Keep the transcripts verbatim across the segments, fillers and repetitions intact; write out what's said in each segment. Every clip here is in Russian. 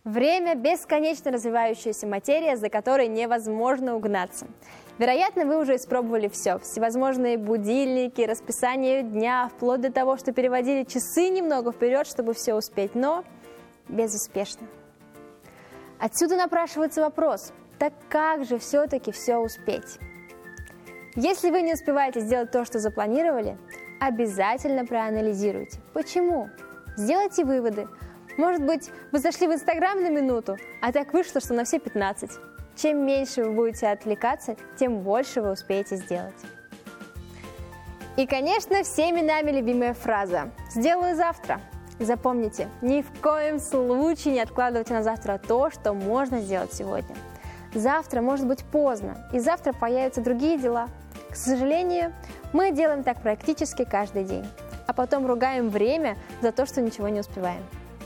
Время – бесконечно развивающаяся материя, за которой невозможно угнаться. Вероятно, вы уже испробовали все. Всевозможные будильники, расписание дня, вплоть до того, что переводили часы немного вперед, чтобы все успеть, но безуспешно. Отсюда напрашивается вопрос: так как же все-таки все успеть? Если вы не успеваете сделать то, что запланировали, обязательно проанализируйте. Почему? Сделайте выводы. Может быть, вы зашли в Инстаграм на минуту, а так вышло, что на все пятнадцать. Чем меньше вы будете отвлекаться, тем больше вы успеете сделать. И, конечно, всеми нами любимая фраза «сделаю завтра». Запомните, ни в коем случае не откладывайте на завтра то, что можно сделать сегодня. Завтра может быть поздно, и завтра появятся другие дела. К сожалению, мы делаем так практически каждый день, а потом ругаем время за то, что ничего не успеваем.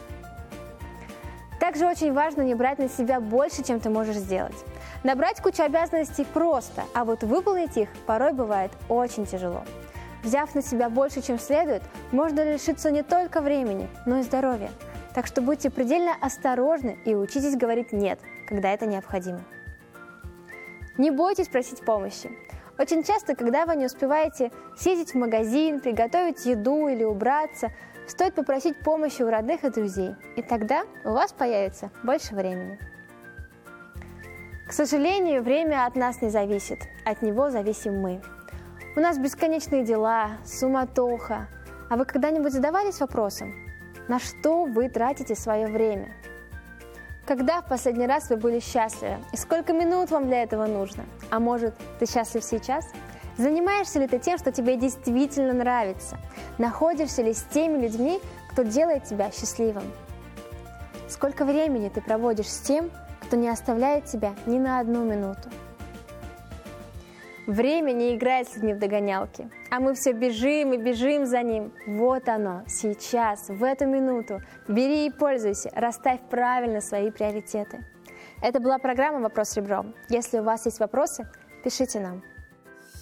Также очень важно не брать на себя больше, чем ты можешь сделать. Набрать кучу обязанностей просто, а вот выполнить их порой бывает очень тяжело. Взяв на себя больше, чем следует, можно лишиться не только времени, но и здоровья. Так что будьте предельно осторожны и учитесь говорить «нет», когда это необходимо. Не бойтесь просить помощи. Очень часто, когда вы не успеваете съездить в магазин, приготовить еду или убраться, стоит попросить помощи у родных и друзей, и тогда у вас появится больше времени. К сожалению, время от нас не зависит, от него зависим мы. У нас бесконечные дела, суматоха. А вы когда-нибудь задавались вопросом, на что вы тратите свое время? Когда в последний раз вы были счастливы? И сколько минут вам для этого нужно? А может, ты счастлив сейчас? Занимаешься ли ты тем, что тебе действительно нравится? Находишься ли с теми людьми, кто делает тебя счастливым? Сколько времени ты проводишь с тем, кто не оставляет тебя ни на одну минуту? Время не играет с людьми в догонялки, а мы все бежим и бежим за ним. Вот оно, сейчас, в эту минуту. Бери и пользуйся, расставь правильно свои приоритеты. Это была программа «Вопрос ребром». Если у вас есть вопросы, пишите нам.